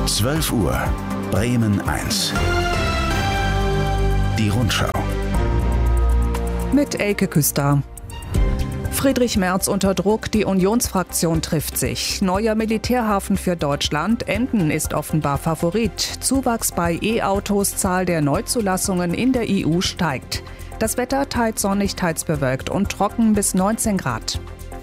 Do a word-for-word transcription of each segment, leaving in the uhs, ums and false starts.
zwölf Uhr, Bremen eins. Die Rundschau. Mit Elke Küster. Friedrich Merz unter Druck, die Unionsfraktion trifft sich. Neuer Militärhafen für Deutschland, Emden ist offenbar Favorit. Zuwachs bei E-Autos, Zahl der Neuzulassungen in der E U steigt. Das Wetter teils sonnig, teils bewölkt und trocken bis neunzehn Grad.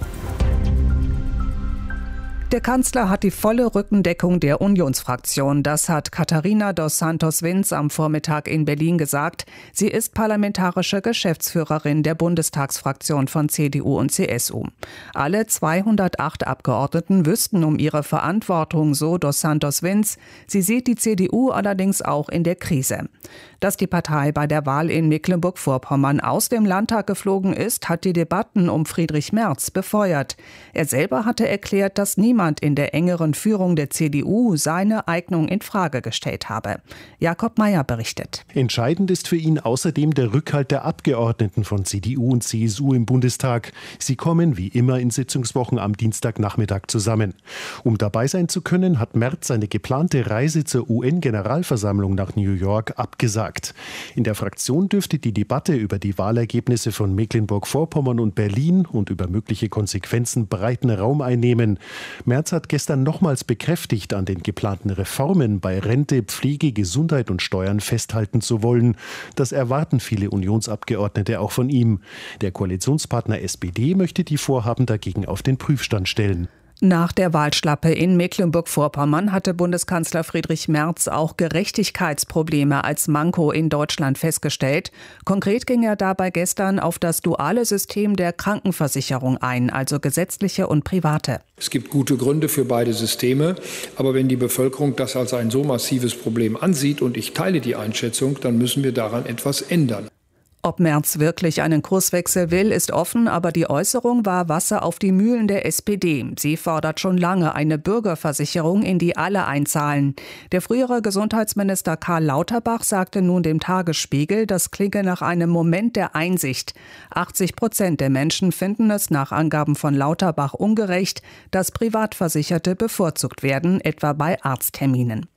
Der Kanzler hat die volle Rückendeckung der Unionsfraktion. Das hat Katharina dos Santos Vinz am Vormittag in Berlin gesagt. Sie ist parlamentarische Geschäftsführerin der Bundestagsfraktion von C D U und C S U. Alle zweihundertacht Abgeordneten wüssten um ihre Verantwortung, so dos Santos Vinz. Sie sieht die C D U allerdings auch in der Krise. Dass die Partei bei der Wahl in Mecklenburg-Vorpommern aus dem Landtag geflogen ist, hat die Debatten um Friedrich Merz befeuert. Er selber hatte erklärt, dass niemand in der engeren Führung der C D U seine Eignung in Frage gestellt habe. Jakob Mayer berichtet. Entscheidend ist für ihn außerdem der Rückhalt der Abgeordneten von C D U und C S U im Bundestag. Sie kommen wie immer in Sitzungswochen am Dienstagnachmittag zusammen. Um dabei sein zu können, hat Merz seine geplante Reise zur U N-Generalversammlung nach New York abgesagt. In der Fraktion dürfte die Debatte über die Wahlergebnisse von Mecklenburg-Vorpommern und Berlin und über mögliche Konsequenzen breiten Raum einnehmen. Merz hat gestern nochmals bekräftigt, an den geplanten Reformen bei Rente, Pflege, Gesundheit und Steuern festhalten zu wollen. Das erwarten viele Unionsabgeordnete auch von ihm. Der Koalitionspartner S P D möchte die Vorhaben dagegen auf den Prüfstand stellen. Nach der Wahlschlappe in Mecklenburg-Vorpommern hatte Bundeskanzler Friedrich Merz auch Gerechtigkeitsprobleme als Manko in Deutschland festgestellt. Konkret ging er dabei gestern auf das duale System der Krankenversicherung ein, also gesetzliche und private. Es gibt gute Gründe für beide Systeme, aber wenn die Bevölkerung das als ein so massives Problem ansieht, und ich teile die Einschätzung, dann müssen wir daran etwas ändern. Ob Merz wirklich einen Kurswechsel will, ist offen, aber die Äußerung war Wasser auf die Mühlen der S P D. Sie fordert schon lange eine Bürgerversicherung, in die alle einzahlen. Der frühere Gesundheitsminister Karl Lauterbach sagte nun dem Tagesspiegel, das klinge nach einem Moment der Einsicht. achtzig Prozent der Menschen finden es nach Angaben von Lauterbach ungerecht, dass Privatversicherte bevorzugt werden, etwa bei Arztterminen.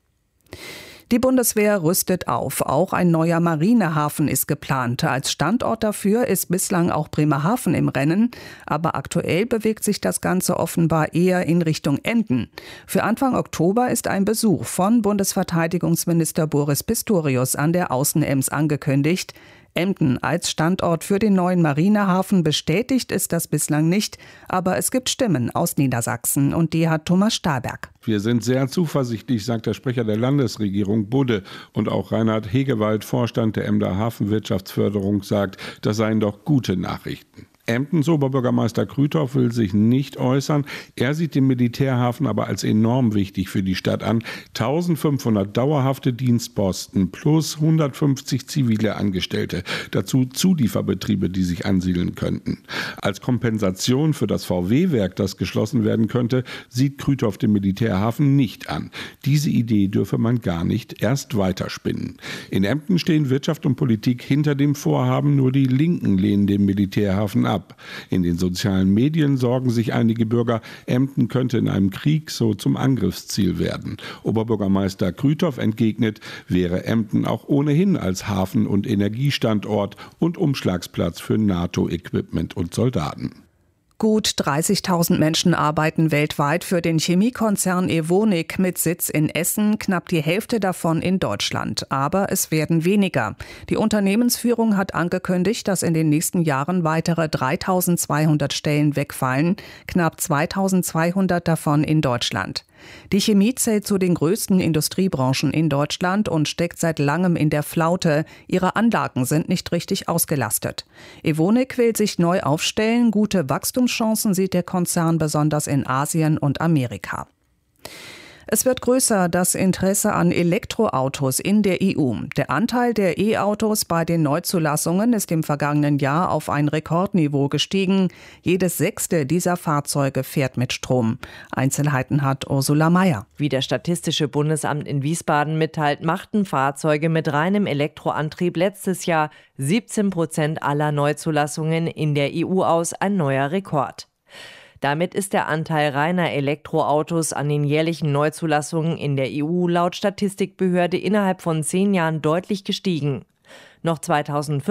Die Bundeswehr rüstet auf. Auch ein neuer Marinehafen ist geplant. Als Standort dafür ist bislang auch Bremerhaven im Rennen. Aber aktuell bewegt sich das Ganze offenbar eher in Richtung Emden. Für Anfang Oktober ist ein Besuch von Bundesverteidigungsminister Boris Pistorius an der Außenems angekündigt. Emden als Standort für den neuen Marinehafen, bestätigt ist das bislang nicht, aber es gibt Stimmen aus Niedersachsen und die hat Thomas Stahlberg. Wir sind sehr zuversichtlich, sagt der Sprecher der Landesregierung Budde, und auch Reinhard Hegewald, Vorstand der Emder Hafenwirtschaftsförderung, sagt, das seien doch gute Nachrichten. Emdens Oberbürgermeister Krüthoff will sich nicht äußern. Er sieht den Militärhafen aber als enorm wichtig für die Stadt an. eintausendfünfhundert dauerhafte Dienstposten plus hundertfünfzig zivile Angestellte. Dazu Zulieferbetriebe, die sich ansiedeln könnten. Als Kompensation für das V W-Werk, das geschlossen werden könnte, sieht Krüthoff den Militärhafen nicht an. Diese Idee dürfe man gar nicht erst weiterspinnen. In Emden stehen Wirtschaft und Politik hinter dem Vorhaben, nur die Linken lehnen den Militärhafen ab. In den sozialen Medien sorgen sich einige Bürger, Emden könnte in einem Krieg so zum Angriffsziel werden. Oberbürgermeister Krüthoff entgegnet, wäre Emden auch ohnehin als Hafen- und Energiestandort und Umschlagsplatz für NATO-Equipment und Soldaten. Gut dreißigtausend Menschen arbeiten weltweit für den Chemiekonzern Evonik mit Sitz in Essen, knapp die Hälfte davon in Deutschland. Aber es werden weniger. Die Unternehmensführung hat angekündigt, dass in den nächsten Jahren weitere dreitausendzweihundert Stellen wegfallen, knapp zweitausendzweihundert davon in Deutschland. Die Chemie zählt zu den größten Industriebranchen in Deutschland und steckt seit langem in der Flaute. Ihre Anlagen sind nicht richtig ausgelastet. Evonik will sich neu aufstellen. Gute Wachstumschancen sieht der Konzern besonders in Asien und Amerika. Es wird größer, das Interesse an Elektroautos in der E U. Der Anteil der E-Autos bei den Neuzulassungen ist im vergangenen Jahr auf ein Rekordniveau gestiegen. Jedes sechste dieser Fahrzeuge fährt mit Strom. Einzelheiten hat Ursula Mayer. Wie das Statistische Bundesamt in Wiesbaden mitteilt, machten Fahrzeuge mit reinem Elektroantrieb letztes Jahr siebzehn Prozent aller Neuzulassungen in der E U aus, ein neuer Rekord. Damit ist der Anteil reiner Elektroautos an den jährlichen Neuzulassungen in der E U laut Statistikbehörde innerhalb von zehn Jahren deutlich gestiegen. Noch zweitausendfünf